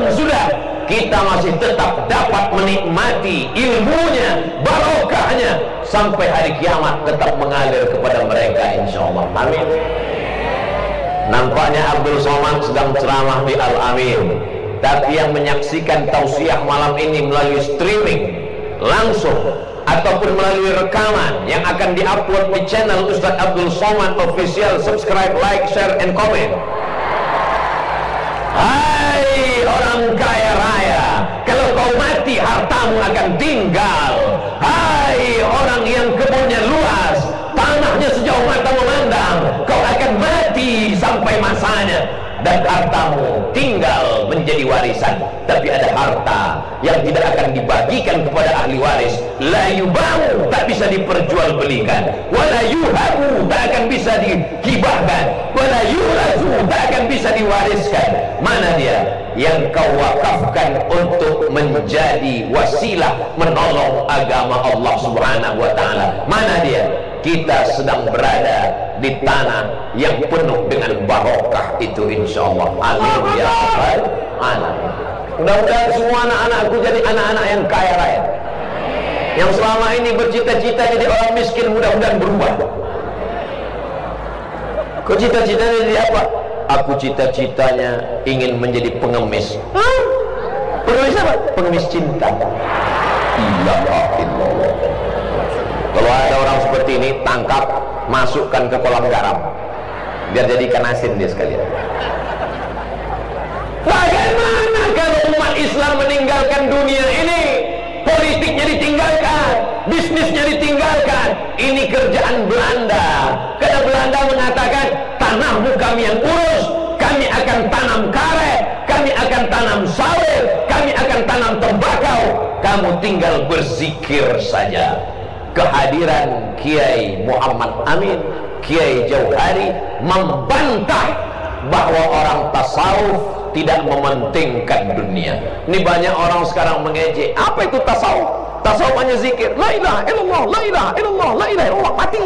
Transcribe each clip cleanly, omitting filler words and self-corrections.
sudah, kita masih tetap dapat menikmati ilmunya, barokahnya sampai hari kiamat tetap mengalir kepada mereka insyaallah. Amin. Nampaknya Abdul Somad sedang ceramah di Al-Amin, tapi yang menyaksikan tausiah malam ini melalui streaming langsung ataupun melalui rekaman yang akan diupload di channel Ustadz Abdul Somad Official, subscribe, like, share, and comment. Hai orang kaya raya, kalau kau mati hartamu akan tinggal. Hai orang yang kebunnya luas, tanahnya sejauh mata memandang, kau akan mati sampai masanya dan hartamu tinggal menjadi warisan. Tapi ada harta yang tidak akan dibagikan kepada ahli waris. La yubahu, tak bisa diperjualbelikan. Wala yuhabu, tak akan bisa dihibahkan. Wala yurasu, tak akan bisa diwariskan. Mana dia? Yang kau wakafkan untuk menjadi wasilah menolong agama Allah Subhanahu wa ta'ala. Mana dia? Kita sedang berada di tanah yang penuh dengan barokah itu insyaallah. Amin ya rabbal alamin. Mudah-mudahan semua anak-anakku jadi anak-anak yang kaya raya, yang selama ini bercita-cita jadi orang miskin, mudah-mudahan berubah. Kau cita-citanya jadi apa? Aku cita-citanya ingin menjadi pengemis. Hah? Pengemis apa? Pengemis cinta. Ilaha illallah. Kalau ada orang seperti ini, tangkap, masukkan ke kolam garam, biar jadi ikan asin dia sekalian. Bagaimana kalau umat Islam meninggalkan dunia ini? Politiknya ditinggalkan, bisnisnya ditinggalkan. Ini kerjaan Belanda. Karena Belanda mengatakan, tanahmu kami yang urus, kami akan tanam karet, kami akan tanam sawit, kami akan tanam tembakau, kamu tinggal berzikir saja. Kehadiran Kiai Muhammad Amin, Kiai Jauhari membantah bahwa orang tasawuf tidak mementingkan dunia. Ini banyak orang sekarang mengejek. Apa itu tasawuf? Tasawuf hanya zikir, la ilaha illallah, la ilaha illallah, la ilaha illallah, mati.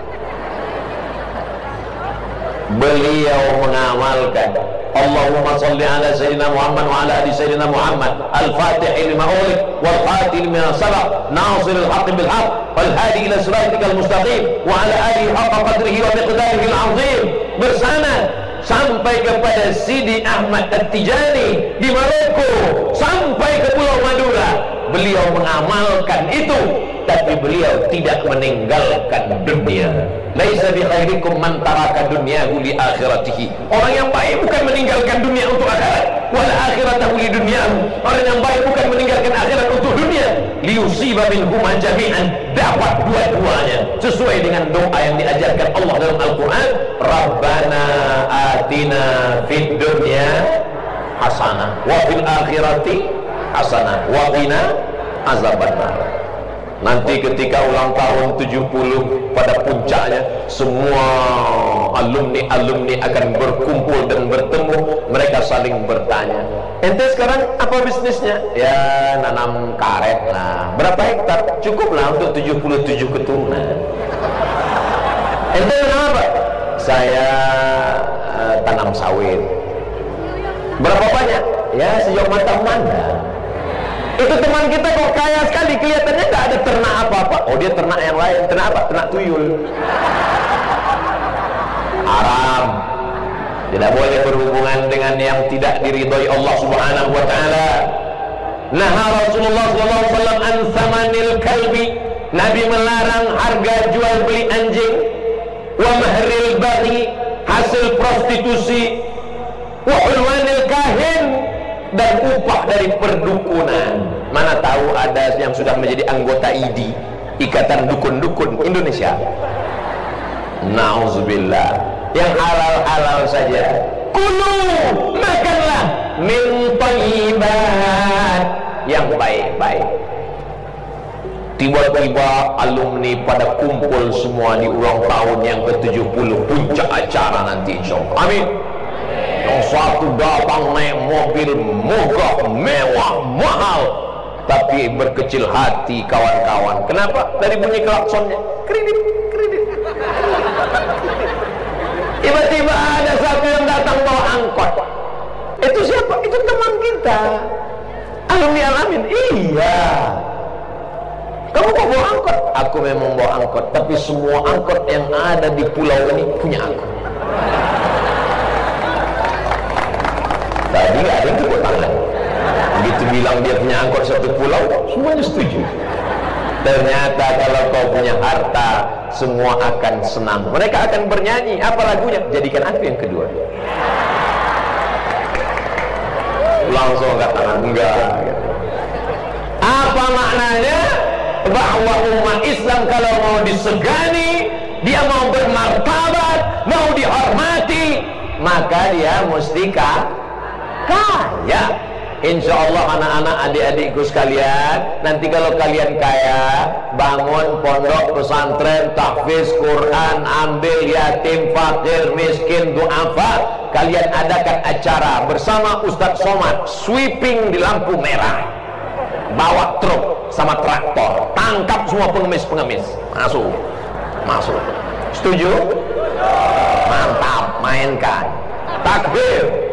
Beliau mengamalkan Allahumma salli ala Sayyidina Muhammad wa ala ali Sayyidina Muhammad al-Fatih lima ulik wal khatim lima sabaq nasir al-haq bil-haq wal hadi ila siratikal mustaqim wa ala alihi haqqa qadrihi wa miqdarihi al-azim, bersanad sampai kepada Sidi Ahmad At-Tijani di Maroko, sampai ke Pulau Madura. Beliau mengamalkan itu, tapi beliau tidak meninggalkan dunia. Laisa bi khairikum man taraka dunyahu li akhiratihi. Orang yang baik bukan meninggalkan dunia untuk akhirat, wal akhiratahu li dunyahu. Orang yang baik bukan meninggalkan akhirat untuk dunia. Liyusiba minhuma jami'an, dapat dua-duanya sesuai dengan doa yang diajarkan Allah dalam Al-Qur'an. Rabbana atina fid dunya hasanah wa fil akhirati hasanah wa qina azabannar. Nanti ketika ulang tahun 70 pada puncaknya, semua alumni-alumni akan berkumpul dan bertemu. Mereka saling bertanya, ente sekarang apa bisnisnya? Ya nanam karet lah. Berapa hektar? Cukuplah untuk 77 keturunan. Ente nanam apa? Saya tanam sawit. Berapa banyak? Ya sejauh mata memandang. Itu teman kita kok kaya sekali, kelihatannya nggak ada ternak apa-apa. Oh dia ternak yang lain. Ternak apa? Ternak tuyul. Haram. Tidak boleh berhubungan dengan yang tidak diridhoi Allah Subhanahu wa ta'ala. Nah Rasulullah SAW an thamanil kalbi, Nabi melarang harga jual beli anjing. Wa mahril baghi, hasil prostitusi. Wa ulwanil kahin, dan upah dari perdukunan. Mana tahu ada yang sudah menjadi anggota ID, Ikatan Dukun-Dukun Indonesia. Nauzubillah. Yang halal-halal saja. Kulu, makanlah min thayyibat, yang baik-baik. Tiba-tiba alumni pada kumpul semua di ulang tahun yang ke-70, puncak acara nanti insyaallah. Amin. Yang satu datang naik mobil megah, mewah, mahal, tapi berkecil hati kawan-kawan. Kenapa? Dari bunyi klaksonnya, kredit, kredit. Tiba-tiba ada satu yang datang bawa angkot. Itu siapa? Pak, itu teman kita, alumni Al-Amin. Iya. Kamu kok bawa angkot? Aku memang bawa angkot, tapi semua angkot yang ada di pulau ini punya aku. Tadi nggak ada yang tepuk tangan. Begitu bilang dia punya angkot satu pulau, semuanya setuju. Ternyata kalau kau punya harta, semua akan senang. Mereka akan bernyanyi. Apa lagunya? Jadikan aku yang kedua. Langsung katakan enggak. Apa maknanya? Bahwa umat Islam kalau mau disegani, dia mau bermartabat, mau dihormati, maka dia mesti kaya. Insya Allah anak-anak adik-adikku sekalian, nanti kalau kalian kaya, bangun pondok pesantren, tahfiz Quran, ambil yatim, fakir, miskin, du'afa. Kalian adakan acara bersama Ustadz Somad, sweeping di lampu merah, bawa truk sama traktor, tangkap semua pengemis-pengemis, masuk. Setuju? Mantap, mainkan. Takbir.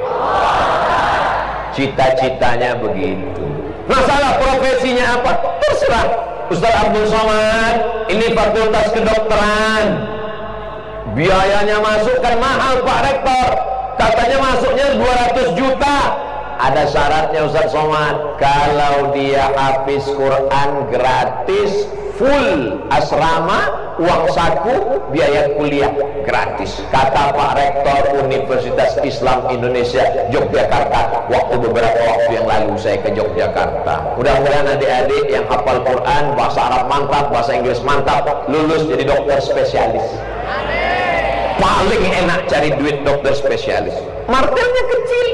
Cita-citanya begitu. Masalah profesinya apa? Terserah. Ustaz Abdul Somad ini fakultas kedokteran, biayanya masuk kan mahal Pak Rektor, katanya masuknya 200 juta. Ada syaratnya Ustaz Somad, kalau dia habis Quran gratis, full asrama, uang saku, biaya kuliah gratis. Kata Pak Rektor Universitas Islam Indonesia Yogyakarta waktu beberapa waktu yang lalu saya ke Yogyakarta. Mudah-mudahan adik-adik yang hafal Quran, bahasa Arab mantap, bahasa Inggris mantap, lulus jadi dokter spesialis. Paling enak cari duit dokter spesialis. Martelnya kecil,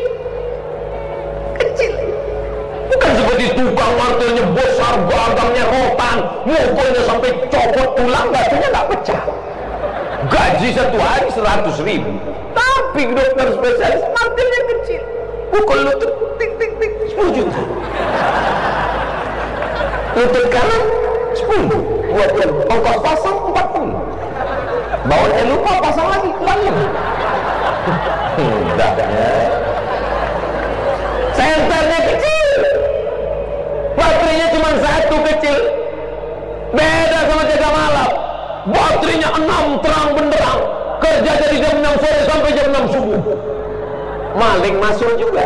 bukan seperti tukang martelnya besar, gagangnya rotan, mukulnya sampai copot tulang, batunya nggak pecah. Gaji satu hari 100.000. Tapi dokter spesialis martelnya kecil, pukul lutut tik tik tik 10 juta, lutut kanan 10, buat ongkos pasang 40, bawahnya lupa pasang lagi, lalu udah senternya kecil, baterainya cuma satu kecil, beda sama jaga malam. Baterainya 6 terang benderang, kerja dari jam 6 sore sampai jam 6 subuh. Maling masuk juga.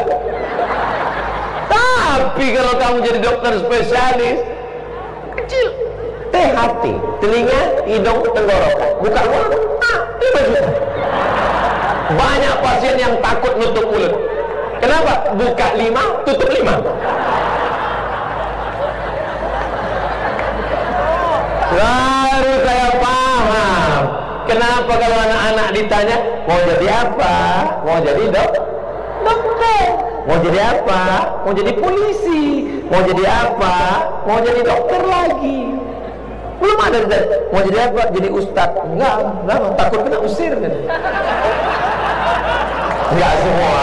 Tapi kalau kamu jadi dokter spesialis, kecil, THT, telinga, hidung, tenggorokan, buka mulut, 5 juta. Banyak pasien yang takut nutup mulut. Kenapa? Buka 5, tutup 5. Baru saya paham kenapa kalau anak-anak ditanya mau jadi apa, mau jadi dokter, mau jadi apa, mau jadi polisi, mau jadi apa, mau jadi dokter lagi. Belum ada ditanya mau jadi apa, jadi ustadz. Enggak, takut kena usir kan. Enggak semua.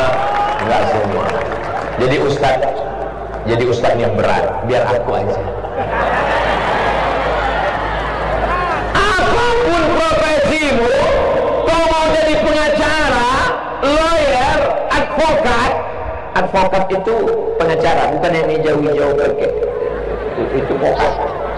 Jadi ustadz yang berat, biar aku aja. Apapun profesimu, kau mau jadi pengacara, lawyer, advokat itu pengacara, bukan yang hijau-hijau pakai. Itu pokok.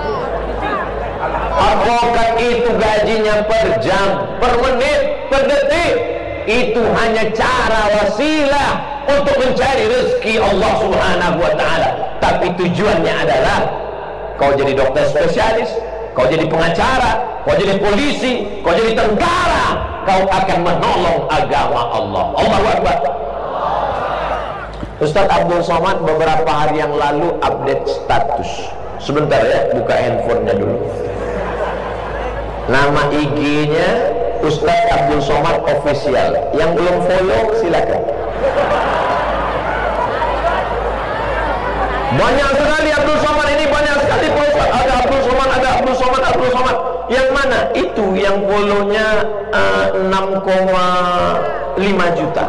Advokat itu gajinya per jam, per menit, per detik. Itu hanya cara wasilah untuk mencari rezeki Allah Subhanahu wa ta'ala. Tapi tujuannya adalah kau jadi dokter spesialis, kau jadi pengacara, kau jadi polisi, kau jadi tentara, kau akan menolong agama Allah. Allahu Akbar. Ustaz Abdul Somad beberapa hari yang lalu update status. Sebentar ya, buka handphonenya dulu. Nama IG-nya Ustaz Abdul Somad Official. Yang belum follow silakan. Banyak sekali Abdul Somad ini, banyak sekali Ustaz. Ada Abdul Somad, ada Abdul Somad, Abdul Somad. Yang mana? Itu yang follow-nya 6,5 juta.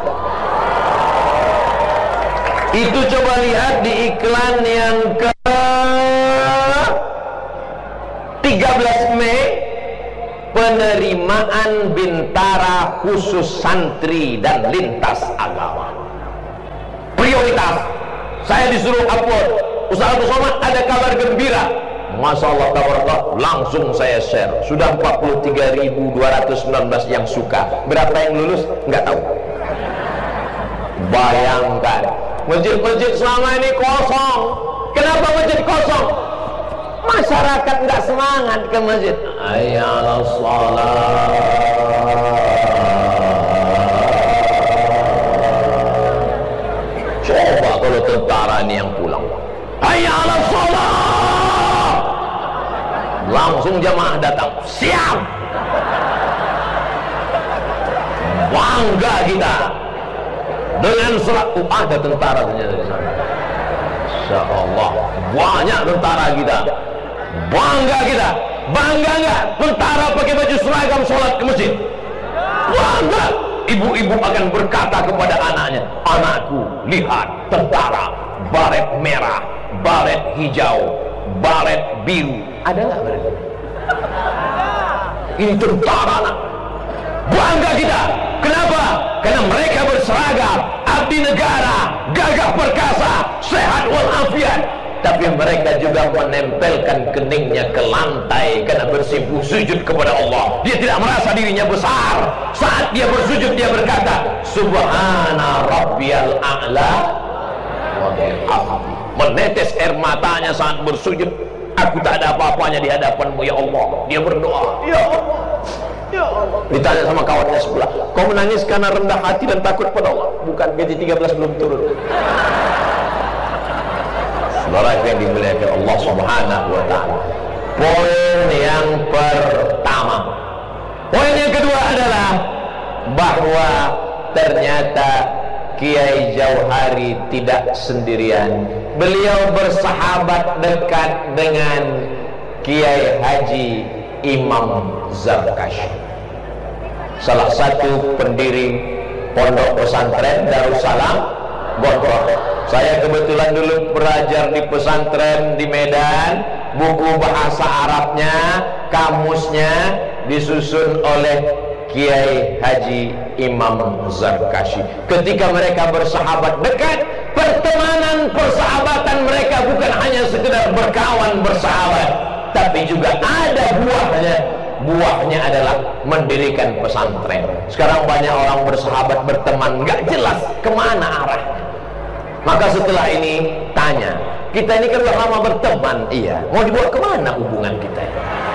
Itu coba lihat di iklan yang ke 13 Mei, penerimaan bintara khusus santri dan lintas agama. Saya disuruh upload, Ustaz Abdul Somad ada kabar gembira. Masya Allah, langsung saya share. Sudah 43.219 yang suka. Berapa yang lulus? Nggak tahu. Bayangkan, masjid-masjid selama ini kosong. Kenapa masjid kosong? Masyarakat nggak semangat ke masjid. Hayya 'alas shalah. Coba kalau tentara ini yang pulang. Hayya 'alas shalah. Langsung jamaah datang. Siap. Bangga kita dengan surat. Ada tentara ternyata di sana. Insya Allah banyak tentara kita. Bangga kita. Bangga nggak tentara pakai baju seragam sholat ke masjid? Bangga. Ibu-ibu akan berkata kepada anaknya, anakku, lihat tentara, baret merah, baret hijau, baret biru. Ada nggak baret? Ini tentara, anak. Bangga kita. Kenapa? Karena mereka berseragam, abdi negara, gagah perkasa, sehat walafiat. Tapi mereka juga menempelkan keningnya ke lantai karena bersimpuh sujud kepada Allah. Dia tidak merasa dirinya besar. Saat dia bersujud, dia berkata, Subhana Rabbiyal A'la wa bihamdi. Menetes air matanya saat bersujud. Aku tak ada apa-apanya di hadapanmu ya Allah. Dia berdoa, ya Allah, ya Allah. Ditanya sama kawannya sebelah, kau menangis karena rendah hati dan takut pada Allah? Bukan, gaji 13 belum turun. Saudara yang dimuliakan Allah Subhanahu wa ta'ala. Poin yang pertama. Poin yang kedua adalah bahwa ternyata Kiai Jauhari tidak sendirian. Beliau bersahabat dekat dengan Kiai Haji Imam Zarkashi, salah satu pendiri pondok pesantren Darussalam Gontrok. Saya kebetulan dulu belajar di pesantren di Medan. Buku bahasa Arabnya, kamusnya disusun oleh Kiai Haji Imam Zarkashi. Ketika mereka bersahabat dekat, pertemanan persahabatan mereka bukan hanya sekedar berkawan bersahabat, tapi juga ada buahnya. Buahnya adalah mendirikan pesantren. Sekarang banyak orang bersahabat berteman, nggak jelas kemana arahnya. Maka setelah ini tanya, kita ini kan udah lama berteman, iya, mau dibawa kemana hubungan kita?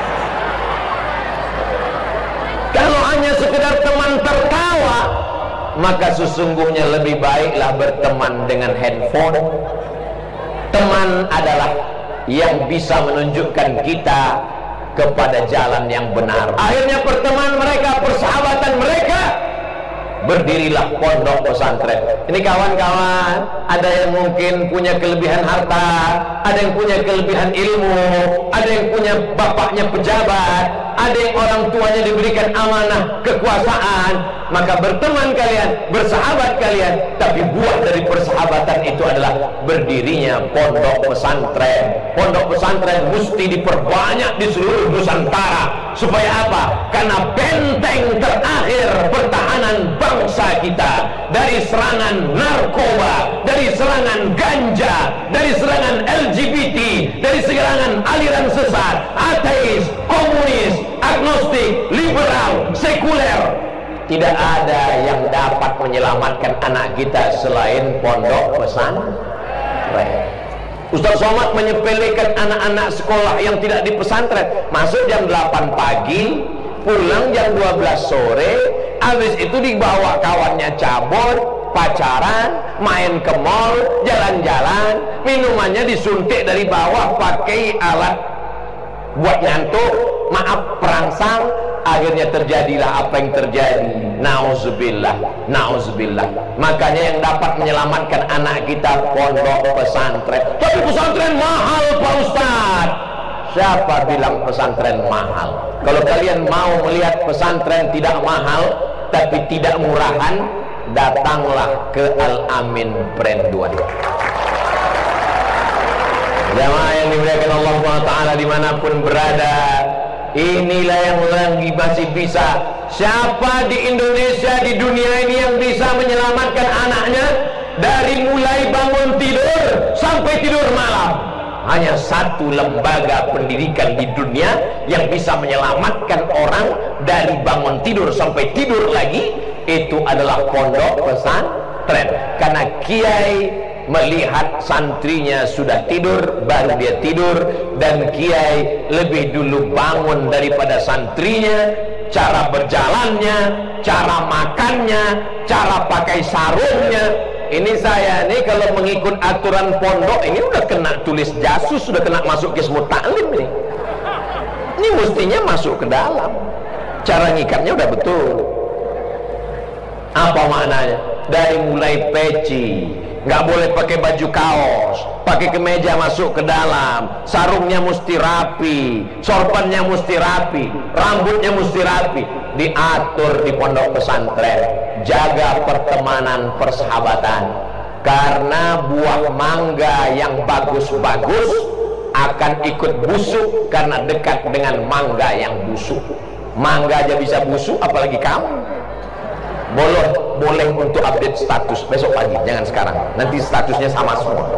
Kalau hanya sekedar teman tertawa, maka sesungguhnya lebih baiklah berteman dengan handphone. Teman adalah yang bisa menunjukkan kita kepada jalan yang benar. Akhirnya pertemuan mereka, persahabatan mereka, berdirilah pondok pesantren. Ini kawan-kawan, ada yang mungkin punya kelebihan harta, ada yang punya kelebihan ilmu, ada yang punya bapaknya pejabat, ada yang orang tuanya diberikan amanah kekuasaan. Maka berteman kalian, bersahabat kalian, tapi buah dari persahabatan itu adalah berdirinya pondok pesantren. Pondok pesantren mesti diperbanyak di seluruh Nusantara. Supaya apa? Karena benteng terakhir pertahanan bangsa kita dari serangan narkoba, dari serangan ganja, dari serangan LGBT, dari serangan aliran sesat, ateis, komunis, agnostik, liberal, sekuler. Tidak ada yang dapat menyelamatkan anak kita selain pondok pesantren. Ustaz Somad menyepelekan anak-anak sekolah yang tidak di pesantren. Masuk jam 8 pagi, pulang jam 12 sore, habis itu dibawa kawannya cabut, pacaran, main ke mall, jalan-jalan, minumannya disuntik dari bawah pakai alat buat ngantuk, maaf, perangsang. Akhirnya terjadilah apa yang terjadi. Nauzubillah, nauzubillah. Makanya yang dapat menyelamatkan anak kita pondok pesantren. Tapi pesantren mahal Pak Ustaz. Siapa bilang pesantren mahal? Kalau kalian mau melihat pesantren tidak mahal tapi tidak murahan, datanglah ke Al-Amin Brand 2. Jamaah yang dimuliakan Allah SWT dimanapun berada, inilah yang lagi masih bisa. Siapa di Indonesia, di dunia ini yang bisa menyelamatkan anaknya? dari mulai bangun tidur sampai tidur malam. Hanya satu lembaga pendidikan di dunia yang bisa menyelamatkan orang dari bangun tidur sampai tidur lagi, itu adalah pondok pesantren. Karena kiai melihat santrinya sudah tidur, baru dia tidur, dan kiai lebih dulu bangun daripada santrinya. Cara berjalannya, cara makannya, cara pakai sarungnya. Ini saya nih kalau mengikut aturan pondok ini udah kena tulis jasus, sudah kena masuk kismu taklim nih. Ini mestinya masuk ke dalam. Cara ngikatnya udah betul. Apa maknanya? Dari mulai peci, nggak boleh pakai baju kaos, pakai kemeja masuk ke dalam, sarungnya mesti rapi, sorbannya mesti rapi, rambutnya mesti rapi. Diatur di pondok pesantren, jaga pertemanan, persahabatan. Karena buah mangga yang bagus-bagus akan ikut busuk karena dekat dengan mangga yang busuk. Mangga aja bisa busuk, apalagi kamu. Boleh untuk update status besok pagi, jangan sekarang. Nanti statusnya sama semua.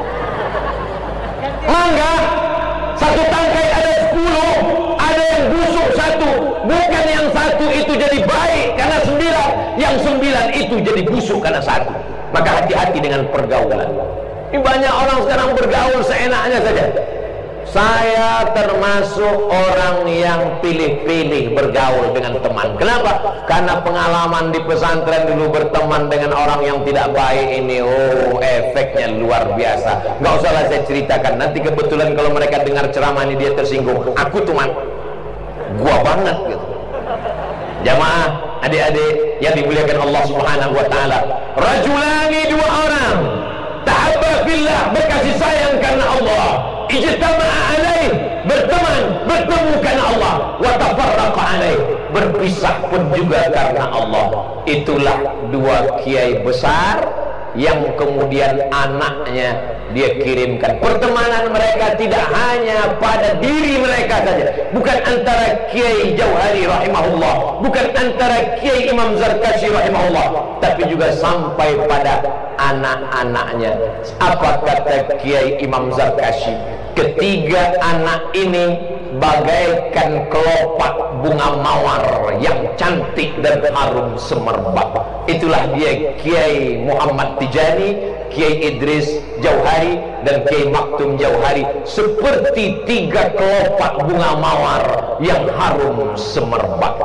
Mangga satu tangkai ada 10, ada yang busuk satu. Bukan yang satu itu jadi baik karena 9, yang 9 itu jadi busuk karena satu. Maka hati-hati dengan pergaulan. Ini banyak orang sekarang bergaul seenaknya saja. Saya termasuk orang yang pilih-pilih bergaul dengan teman. Kenapa? Karena pengalaman di pesantren dulu berteman dengan orang yang tidak baik ini, efeknya luar biasa. Nggak usahlah saya ceritakan. Nanti kebetulan kalau mereka dengar ceramah ini dia tersinggung. Aku teman gua banget gitu. Jamaah, adik-adik yang dimuliakan Allah Subhanahu wa taala. Rajulani, dua orang, tahabba fillah, berkasih sayang karena Allah. Ijtama'a alaih, bertemu karena Allah. Wa tafarraqa alaih, berpisah pun juga karena Allah. Itulah dua kiai besar yang kemudian anaknya dia kirimkan. Pertemanan mereka tidak hanya pada diri mereka saja, bukan antara Kiai Jauhari rahimahullah, bukan antara Kiai Imam Zarkashi rahimahullah, tapi juga sampai pada anak-anaknya. Apa kata Kiai Imam Zarkashi? Ketiga anak ini bagaikan kelopak bunga mawar yang cantik dan harum semerbak. Itulah dia Kiai Muhammad Tijani, Kiai Idris Jauhari, dan Kiai Maktum Jauhari, seperti tiga kelopak bunga mawar yang harum semerbak.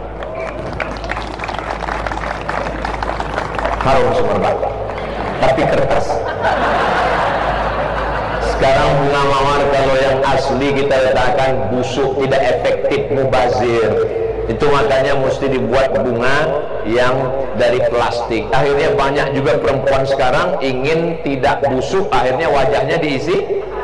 Harum semerbak, tapi kertas. Sekarang bunga mawar kalau yang asli kita katakan busuk, tidak efektif, mubazir. Itu makanya mesti dibuat bunga yang dari plastik. Akhirnya banyak juga perempuan sekarang ingin tidak busuk, akhirnya wajahnya diisi.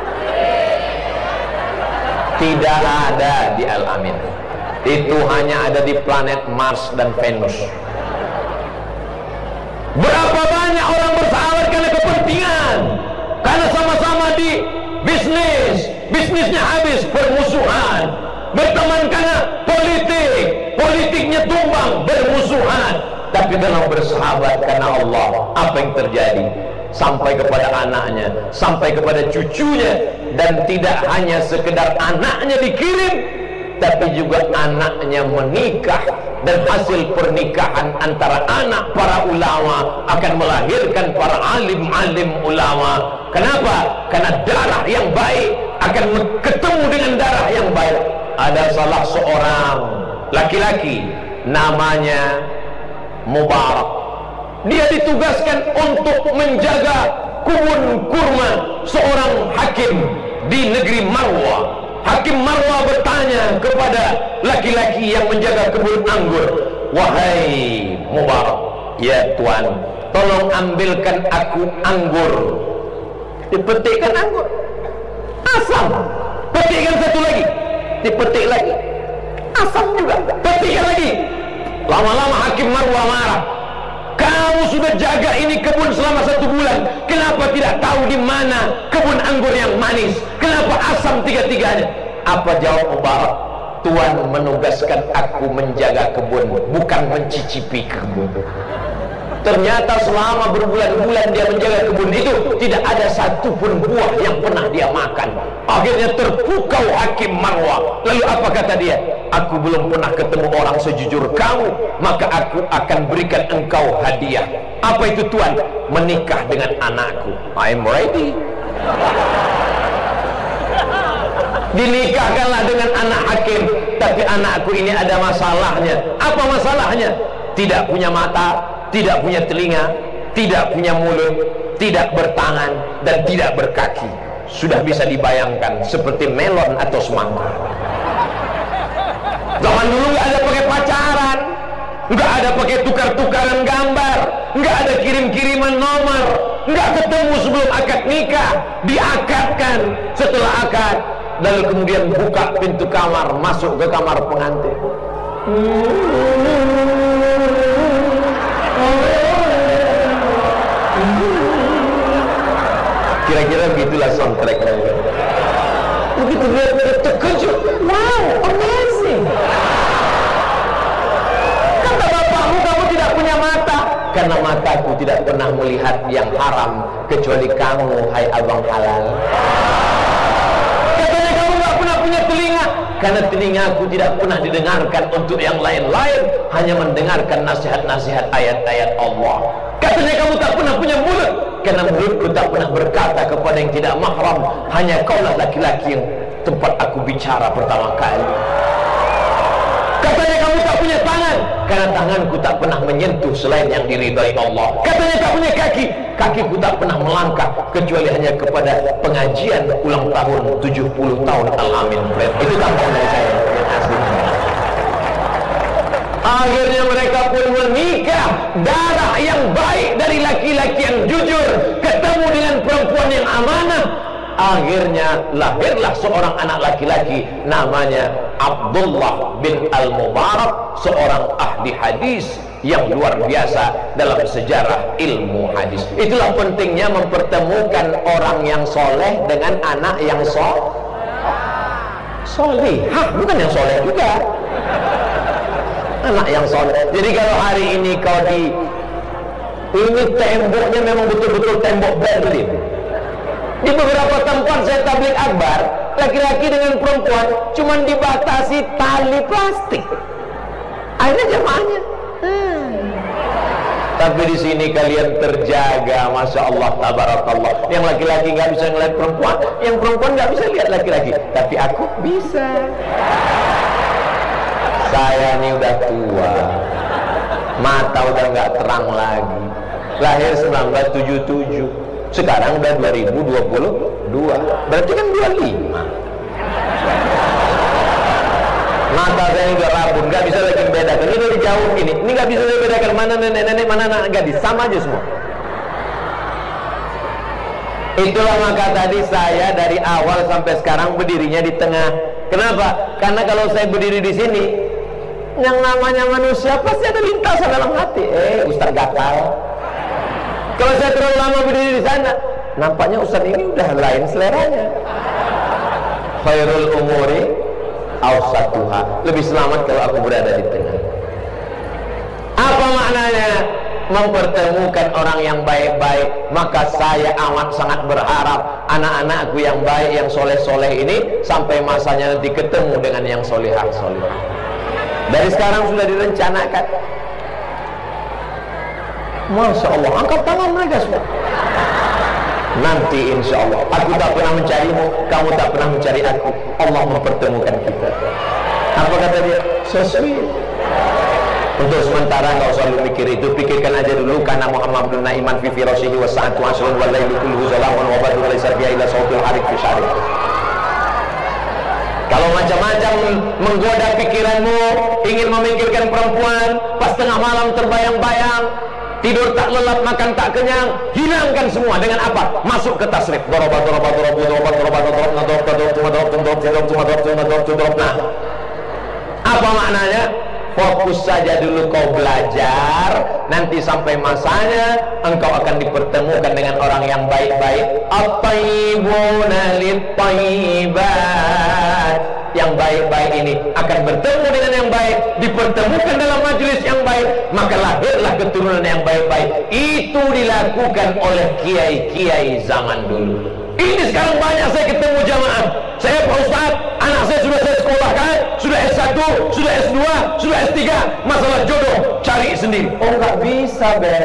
Tidak ada di Al-Amin. Itu hanya ada di planet Mars dan Venus. Berapa banyak orang bersahabat karena kepentingan, karena sama-sama di bisnisnya habis, bermusuhan. Berteman karena politiknya tumbang, bermusuhan. Tapi dalam bersahabat karena Allah, apa yang terjadi? Sampai kepada anaknya, sampai kepada cucunya. Dan tidak hanya sekedar anaknya dikirim, tapi juga anaknya menikah. Dan hasil pernikahan antara anak para ulama akan melahirkan para alim-alim ulama. Kenapa? Karena darah yang baik akan ketemu dengan darah yang baik. Ada salah seorang laki-laki namanya Mubarak. Dia ditugaskan untuk menjaga kebun kurma seorang hakim di negeri Marwa. Hakim Marwa bertanya kepada laki-laki yang menjaga kebun anggur, "Wahai Mubarak, ya Tuan, tolong ambilkan aku anggur." Dipetikkan anggur, asam. Petikkan satu lagi, dipetik lagi, asam juga. Petikkan lagi. Lama-lama Hakim Marwa marah. "Kamu sudah jaga ini kebun selama 1 bulan, kenapa tidak tahu di mana kebun anggur yang manis? Kenapa asam tiga-tiganya?" Apa jawab Mubarak? "Tuan menugaskan aku menjaga kebun, bukan mencicipi kebun." Ternyata selama berbulan-bulan dia menjaga kebun itu, tidak ada satupun buah yang pernah dia makan. Akhirnya terpukau Hakim Marwah. Lalu apa kata dia? Aku belum pernah ketemu orang sejujur kamu, maka aku akan berikan engkau hadiah. Apa itu Tuan? Menikah dengan anakku. I'm ready. Dinikahkanlah dengan anak hakim. Tapi anakku ini ada masalahnya. Apa masalahnya? Tidak punya mata, tidak punya telinga, tidak punya mulut, tidak bertangan, dan tidak berkaki. Sudah bisa dibayangkan seperti melon atau semangka. Zaman dulu nggak ada pakai pacaran, nggak ada pakai tukar-tukaran gambar, nggak ada kirim-kiriman nomor, nggak ketemu sebelum akad nikah, diakadkan setelah akad, lalu kemudian buka pintu kamar, masuk ke kamar pengantin. Kira-kira begitulah soundtracknya. Begitu dia terkejut, wow, amazing. Kata bapakmu, kamu tidak punya mata. Karena mataku tidak pernah melihat yang haram kecuali kamu, hai abang halal. Katanya kamu gak pernah punya telinga, karena telingaku tidak pernah didengarkan untuk yang lain-lain, hanya mendengarkan nasihat-nasihat ayat-ayat Allah. Katanya kamu tak pernah punya mulut, karena mulutku tak pernah berkata kepada yang tidak mahram, hanya kaulah laki-laki yang tempat aku bicara pertama kali. Katanya kamu tak punya tangan, karena tanganku tak pernah menyentuh selain yang diridhai Allah. Katanya tak punya kaki, kakiku tak pernah melangkah kecuali hanya kepada pengajian ulang tahun 70 tahun Al-Amin. Itu tambahan dari saya yang asli. Akhirnya mereka pun menikah. Darah yang baik dari laki-laki yang jujur ketemu dengan perempuan yang amanah. Akhirnya lahirlah seorang anak laki-laki namanya Abdullah bin Al-Mubarak, seorang ahli hadis yang luar biasa dalam sejarah ilmu hadis. Itulah pentingnya mempertemukan orang yang soleh dengan anak yang soleh. Bukan yang soleh juga, anak yang soleh. Jadi kalau hari ini kau ini temboknya memang betul-betul tembok Berlin. Di beberapa tempat saya tabligh akbar, laki-laki dengan perempuan cuman dibatasi tali plastik. Akhirnya jamaahnya. Tapi di sini kalian terjaga, masya Allah, tabarakallah. Yang laki-laki nggak bisa ngeliat perempuan, yang perempuan nggak bisa lihat laki-laki. Tapi aku bisa. Saya ini udah tua, mata udah nggak terang lagi. Lahir 1977. Sekarang udah 2022, berarti kan 25. Mata saya udah rabun, nggak bisa lagi membedakan. Ini dari jauh ini nggak bisa membedakan mana nenek-nenek, mana anak gadis, sama aja semua. Itulah maka tadi saya dari awal sampai sekarang berdirinya di tengah. Kenapa? Karena kalau saya berdiri di sini, yang namanya manusia pasti ada lintasan dalam hati. Ustaz gatal. Kalau saya terlalu lama berdiri di sana, nampaknya Ustaz ini udah lain seleranya. Khairul umuri awsatuha. Lebih selamat kalau aku berada di tengah. Apa maknanya? Mempertemukan orang yang baik-baik. Maka saya amat sangat berharap anak-anakku yang baik, yang soleh-soleh ini sampai masanya nanti ketemu dengan yang solehah-solehah. Dari sekarang sudah direncanakan. Masya Allah, angkat tangan mereka semua. Nanti insya Allah, aku tak pernah mencarimu, kamu tak pernah mencari aku. Allah mempertemukan kita. Apa kata dia? So sweet. Untuk sementara nggak usah lu mikir itu, pikirkan aja dulu. Karena Muhammad bin Naiman fi firashihi wa sa'atu asrun wa laylu kulluhu zalamun wa badru laysa fiha illa sautul harik fi syarif. Kalau macam-macam menggoda pikiranmu, ingin memikirkan perempuan, pas tengah malam terbayang-bayang, tidur tak lelap, makan tak kenyang, hilangkan semua dengan apa? Masuk ke tasrif. Nah, apa maknanya? Fokus saja dulu kau belajar, nanti sampai masanya engkau akan dipertemukan dengan orang yang baik-baik. At-tayyibuna lit-tayyibat yang baik-baik ini akan bertemu dengan yang baik, dipertemukan dalam majelis yang baik, maka lahirlah keturunan yang baik-baik. Itu dilakukan oleh kiai-kiai zaman dulu. Ini sekarang banyak saya ketemu jamaah. Saya Pak Ustaz, anak saya sudah saya sekolahkan, sudah S1, sudah S2, sudah S3. Masalah jodoh, cari sendiri. Oh nggak bisa, Beb.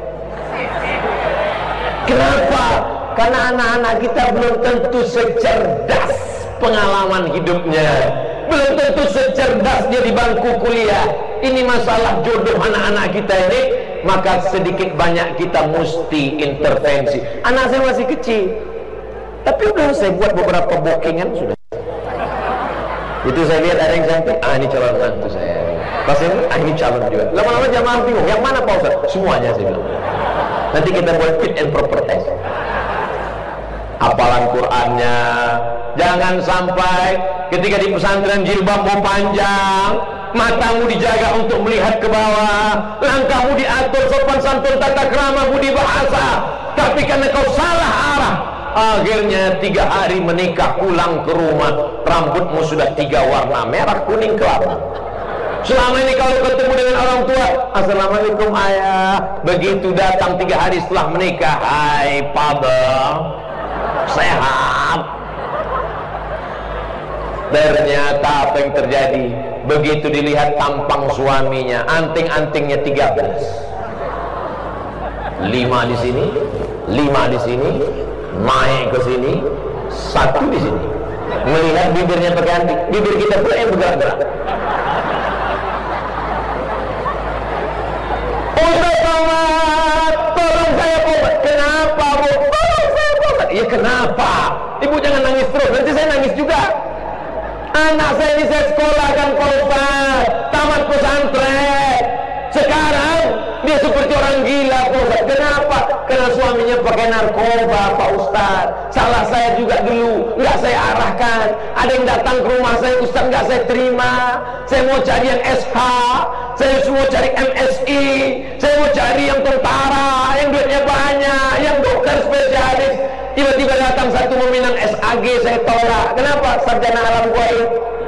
Kenapa? Karena anak-anak kita belum tentu secerdas pengalaman hidupnya, belum tentu secerdas dia di bangku kuliah. Ini masalah jodoh anak-anak kita ini, maka sedikit banyak kita mesti intervensi. Anak saya masih kecil, tapi udah saya buat beberapa bookingan sudah. Itu saya lihat ada yang sampai, ini calon mantu saya. Pas ini, ini calon juga. Lama-lama jamaah bingung, yang mana Pak Ustaz? Semuanya saya bilang. Nanti kita buat fit and proper test. Hafalan Qur'annya, jangan sampai ketika di pesantren jilbabmu panjang, matamu dijaga untuk melihat ke bawah, langkahmu diatur sopan santun tata krama budi bahasa, tapi karena kau salah arah, akhirnya 3 hari menikah pulang ke rumah, rambutmu sudah 3 warna, merah kuning kelapa. Selama ini kalau ketemu dengan orang tua, assalamualaikum ayah, begitu datang 3 hari setelah menikah, hai Pabel, sehat. Ternyata apa yang terjadi? Begitu dilihat tampang suaminya, anting-antingnya 13, 5 di sini, 5 di sini, naik ke sini, 1 di sini. Melihat bibirnya berganti, bibir kita pula yang bergerak-gerak. Ustaz Somad, tolong saya obat. Kenapa Bu? Tolong saya obat. Ya kenapa? Ibu jangan nangis terus, nanti saya nangis juga. Anak saya ini saya sekolahkan Pak Ustaz, tamat pesantren. Sekarang dia seperti orang gila Pak Ustaz. Kenapa? Karena suaminya pakai narkoba Pak Ustaz. Salah saya juga dulu, nggak saya arahkan. Ada yang datang ke rumah saya, Ustaz nggak saya terima. Saya mau cari yang SH, saya mau cari MSI, saya mau cari yang tentara, yang duitnya banyak, yang dokter spesialis. Tiba-tiba datang satu meminang SAG, saya tolak. Kenapa? Sarjana alam gaib.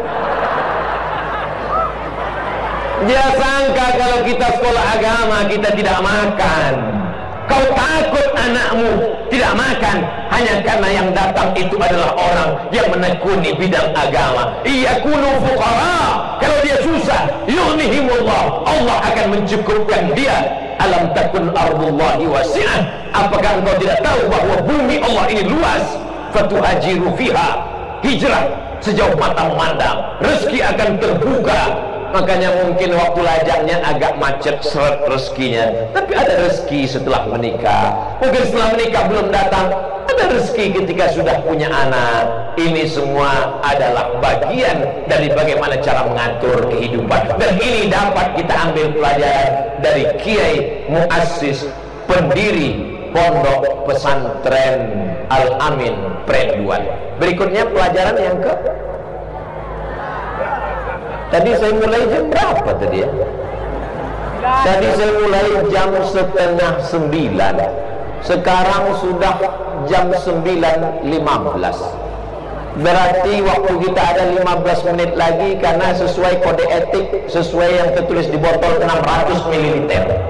Dia sangka kalau kita sekolah agama kita tidak makan. Kau takut anakmu tidak makan hanya karena yang datang itu adalah orang yang menekuni bidang agama. Iyakunu fuqara, kalau dia susah, yughnihimullah, Allah akan mencukupkan dia. Alam takun ardullahi wasi'ah, apakah engkau tidak tahu bahwa bumi Allah ini luas? Fatuhajiru fiha, hijrah sejauh mata memandang, rezeki akan terbuka. Makanya mungkin waktu lajangnya agak macet seret rezekinya, tapi ada rezeki setelah menikah. Mungkin setelah menikah belum datang, ada rezeki ketika sudah punya anak. Ini semua adalah bagian dari bagaimana cara mengatur kehidupan. Dan ini dapat kita ambil pelajaran dari Kiai Muassis, pendiri Pondok Pesantren Al-Amin Prenduan. Berikutnya pelajaran yang ke, tadi saya mulai jam berapa tadi ya? Tadi saya mulai jam 8:30. Sekarang sudah jam 9:15. Berarti waktu kita ada 15 menit lagi, karena sesuai kode etik, sesuai yang tertulis di botol 600 ml.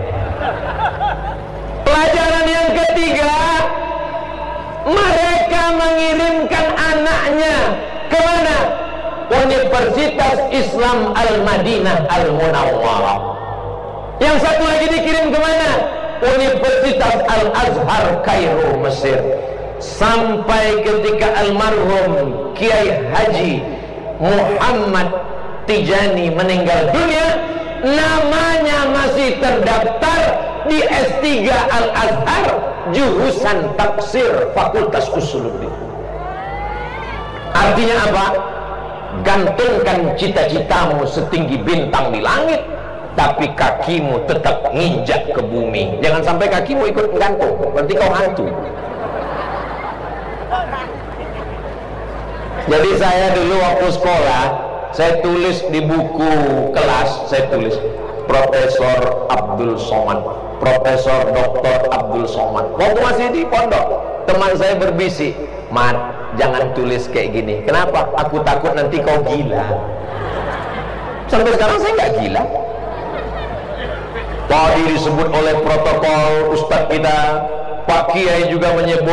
Pelajaran yang ketiga, mereka mengirimkan anaknya ke mana? Universitas Islam Al-Madinah Al-Munawwarah. Yang satu lagi dikirim ke mana? Universitas Al-Azhar Kairo, Mesir. Sampai ketika almarhum Kiai Haji Muhammad Tijani meninggal dunia, namanya masih terdaftar di S3 Al-Azhar, jurusan tafsir Fakultas Usuluddin. Artinya apa? Gantungkan cita-citamu setinggi bintang di langit, tapi kakimu tetap nginjak ke bumi. Jangan sampai kakimu ikut gantung, berarti kau hantu. Jadi saya dulu waktu sekolah, saya tulis di buku kelas, saya tulis Profesor Abdul Somad, Profesor Dr. Abdul Somad. Waktu masih di pondok, teman saya berbisik, Mat, jangan tulis kayak gini. Kenapa? Aku takut nanti kau gila. Sampai sekarang saya nggak gila. Tadi disebut oleh protokol Ustadz kita, Pak Kiai juga menyebut